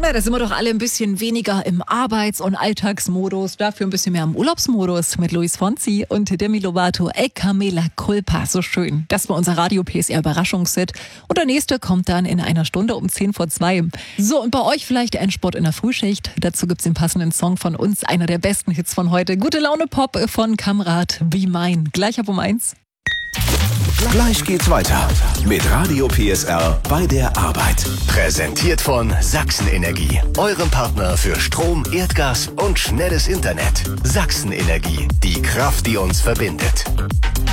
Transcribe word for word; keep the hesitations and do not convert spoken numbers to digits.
Ja, da sind wir doch alle ein bisschen weniger im Arbeits- und Alltagsmodus, dafür ein bisschen mehr im Urlaubsmodus mit Luis Fonsi und Demi Lovato, El Camela Culpa. So schön. Das war unser Radio-P S R-Überraschungsset. Und der nächste kommt dann in einer Stunde um zehn vor zwei. So, und bei euch vielleicht der Endsport in der Frühschicht. Dazu gibt's den passenden Song von uns, einer der besten Hits von heute. Gute Laune Pop von Kamrat, wie mein. Gleich ab um eins. Gleich geht's weiter mit Radio P S R bei der Arbeit. Präsentiert von Sachsen Energie, eurem Partner für Strom, Erdgas und schnelles Internet. Sachsen Energie, die Kraft, die uns verbindet.